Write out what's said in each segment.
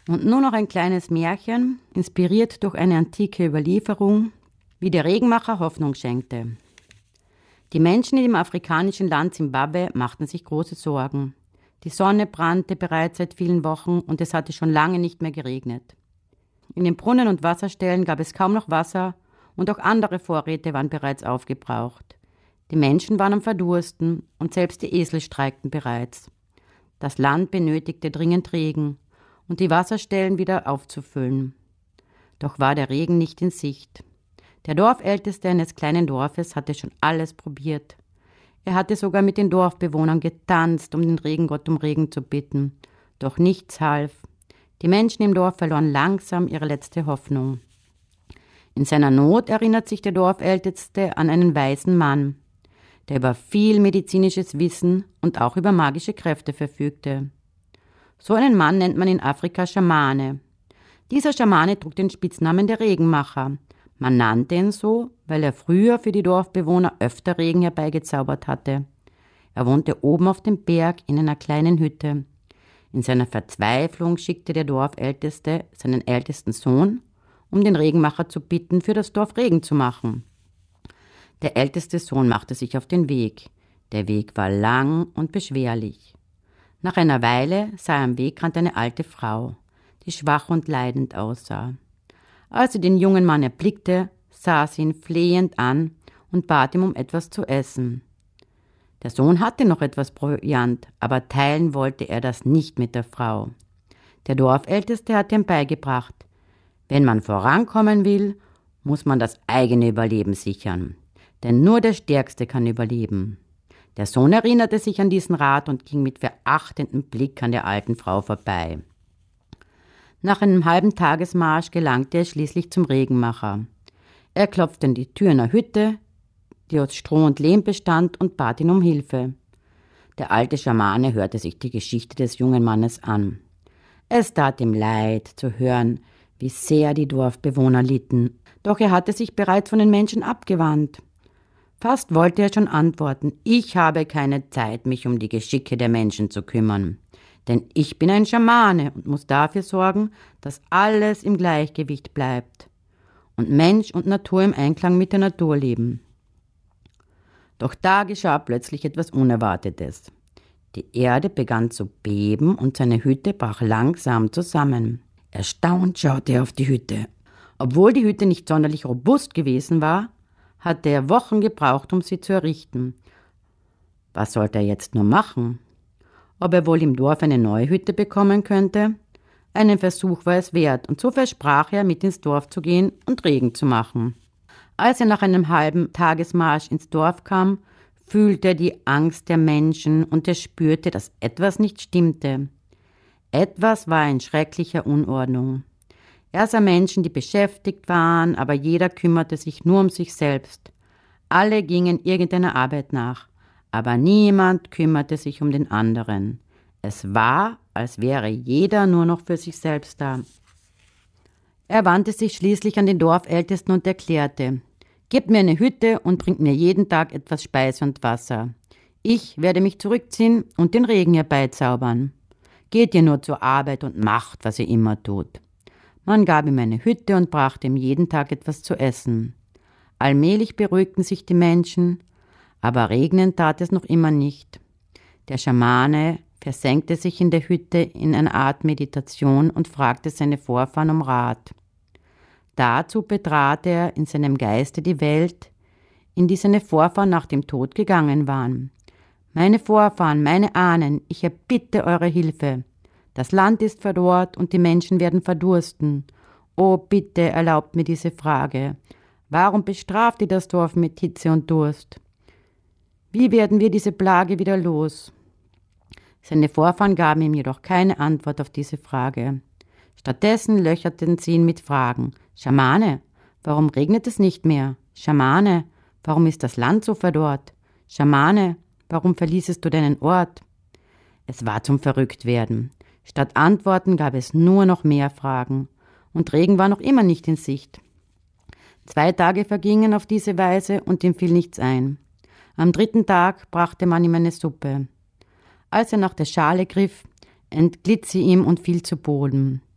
Und nur noch ein kleines Märchen, inspiriert durch eine antike Überlieferung, wie der Regenmacher Hoffnung schenkte. Die Menschen in dem afrikanischen Land Simbabwe machten sich große Sorgen. Die Sonne brannte bereits seit vielen Wochen und es hatte schon lange nicht mehr geregnet. In den Brunnen und Wasserstellen gab es kaum noch Wasser und auch andere Vorräte waren bereits aufgebraucht. Die Menschen waren am Verdursten und selbst die Esel streikten bereits. Das Land benötigte dringend Regen und die Wasserstellen wieder aufzufüllen. Doch war der Regen nicht in Sicht. Der Dorfälteste eines kleinen Dorfes hatte schon alles probiert. Er hatte sogar mit den Dorfbewohnern getanzt, um den Regengott um Regen zu bitten. Doch nichts half. Die Menschen im Dorf verloren langsam ihre letzte Hoffnung. In seiner Not erinnert sich der Dorfälteste an einen weisen Mann, der über viel medizinisches Wissen und auch über magische Kräfte verfügte. So einen Mann nennt man in Afrika Schamane. Dieser Schamane trug den Spitznamen der Regenmacher. Man nannte ihn so, weil er früher für die Dorfbewohner öfter Regen herbeigezaubert hatte. Er wohnte oben auf dem Berg in einer kleinen Hütte. In seiner Verzweiflung schickte der Dorfälteste seinen ältesten Sohn, um den Regenmacher zu bitten, für das Dorf Regen zu machen. Der älteste Sohn machte sich auf den Weg. Der Weg war lang und beschwerlich. Nach einer Weile sah er am Wegrand eine alte Frau, die schwach und leidend aussah. Als sie den jungen Mann erblickte, sah sie ihn flehend an und bat ihn um etwas zu essen. Der Sohn hatte noch etwas Proviant, aber teilen wollte er das nicht mit der Frau. Der Dorfälteste hatte ihm beigebracht: Wenn man vorankommen will, muss man das eigene Überleben sichern. Denn nur der Stärkste kann überleben. Der Sohn erinnerte sich an diesen Rat und ging mit verachtendem Blick an der alten Frau vorbei. Nach einem halben Tagesmarsch gelangte er schließlich zum Regenmacher. Er klopfte an die Tür einer Hütte, die aus Stroh und Lehm bestand, und bat ihn um Hilfe. Der alte Schamane hörte sich die Geschichte des jungen Mannes an. Es tat ihm leid zu hören, wie sehr die Dorfbewohner litten, doch er hatte sich bereits von den Menschen abgewandt. Fast wollte er schon antworten: Ich habe keine Zeit, mich um die Geschicke der Menschen zu kümmern. Denn ich bin ein Schamane und muss dafür sorgen, dass alles im Gleichgewicht bleibt und Mensch und Natur im Einklang mit der Natur leben. Doch da geschah plötzlich etwas Unerwartetes. Die Erde begann zu beben und seine Hütte brach langsam zusammen. Erstaunt schaute er auf die Hütte. Obwohl die Hütte nicht sonderlich robust gewesen war, hatte er Wochen gebraucht, um sie zu errichten. Was sollte er jetzt nur machen? Ob er wohl im Dorf eine neue Hütte bekommen könnte? Einen Versuch war es wert, und so versprach er, mit ins Dorf zu gehen und Regen zu machen. Als er nach einem halben Tagesmarsch ins Dorf kam, fühlte er die Angst der Menschen und er spürte, dass etwas nicht stimmte. Etwas war in schrecklicher Unordnung. Er sah Menschen, die beschäftigt waren, aber jeder kümmerte sich nur um sich selbst. Alle gingen irgendeiner Arbeit nach, aber niemand kümmerte sich um den anderen. Es war, als wäre jeder nur noch für sich selbst da. Er wandte sich schließlich an den Dorfältesten und erklärte: Gebt mir eine Hütte und bringt mir jeden Tag etwas Speise und Wasser. Ich werde mich zurückziehen und den Regen herbeizaubern. Geht ihr nur zur Arbeit und macht, was ihr immer tut. Man gab ihm eine Hütte und brachte ihm jeden Tag etwas zu essen. Allmählich beruhigten sich die Menschen, aber regnen tat es noch immer nicht. Der Schamane versenkte sich in der Hütte in eine Art Meditation und fragte seine Vorfahren um Rat. Dazu betrat er in seinem Geiste die Welt, in die seine Vorfahren nach dem Tod gegangen waren. Meine Vorfahren, meine Ahnen, ich erbitte eure Hilfe. Das Land ist verdorrt und die Menschen werden verdursten. Oh, bitte erlaubt mir diese Frage. Warum bestraft ihr das Dorf mit Hitze und Durst? Wie werden wir diese Plage wieder los? Seine Vorfahren gaben ihm jedoch keine Antwort auf diese Frage. Stattdessen löcherten sie ihn mit Fragen. Schamane, warum regnet es nicht mehr? Schamane, warum ist das Land so verdorrt? Schamane, warum verließest du deinen Ort? Es war zum Verrücktwerden. Statt Antworten gab es nur noch mehr Fragen. Und Regen war noch immer nicht in Sicht. 2 Tage vergingen auf diese Weise und ihm fiel nichts ein. Am 3. Tag brachte man ihm eine Suppe. Als er nach der Schale griff, entglitt sie ihm und fiel zu Boden.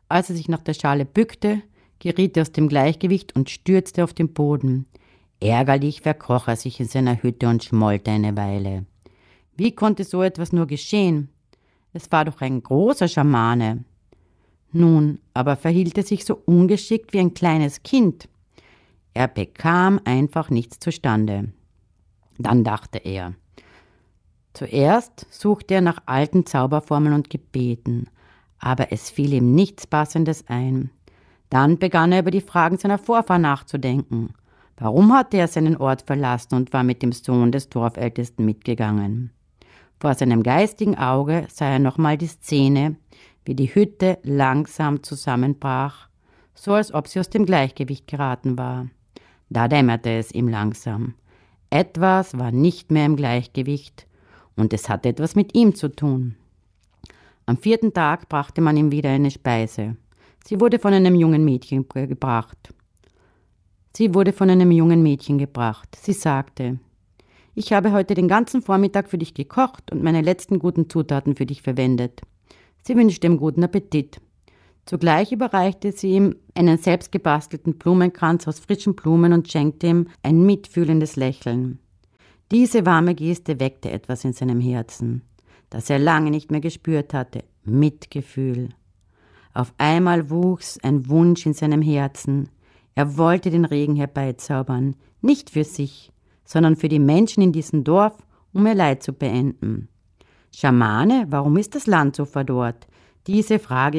als er sich nach der Schale bückte, geriet er aus dem Gleichgewicht und stürzte auf den Boden. Ärgerlich verkroch er sich in seiner Hütte und schmollte eine Weile. Wie konnte so etwas nur geschehen? Es war doch ein großer Schamane. Nun, aber verhielt er sich so ungeschickt wie ein kleines Kind. Er bekam einfach nichts zustande. Dann dachte er. Zuerst suchte er nach alten Zauberformeln und Gebeten, aber es fiel ihm nichts Passendes ein. Dann begann er über die Fragen seiner Vorfahren nachzudenken. Warum hatte er seinen Ort verlassen und war mit dem Sohn des Dorfältesten mitgegangen? Vor seinem geistigen Auge sah er nochmal die Szene, wie die Hütte langsam zusammenbrach, so als ob sie aus dem Gleichgewicht geraten war. Da dämmerte es ihm langsam. Etwas war nicht mehr im Gleichgewicht und es hatte etwas mit ihm zu tun. Am 4. Tag brachte man ihm wieder eine Speise. Sie wurde von einem jungen Mädchen gebracht. Sie sagte, ich habe heute den ganzen Vormittag für dich gekocht und meine letzten guten Zutaten für dich verwendet. Sie wünschte ihm guten Appetit. Zugleich überreichte sie ihm einen selbstgebastelten Blumenkranz aus frischen Blumen und schenkte ihm ein mitfühlendes Lächeln. Diese warme Geste weckte etwas in seinem Herzen, das er lange nicht mehr gespürt hatte, Mitgefühl. Auf einmal wuchs ein Wunsch in seinem Herzen. Er wollte den Regen herbeizaubern, nicht für sich, sondern für die Menschen in diesem Dorf, um ihr Leid zu beenden. Schamane, warum ist das Land so verdorrt? Diese Frage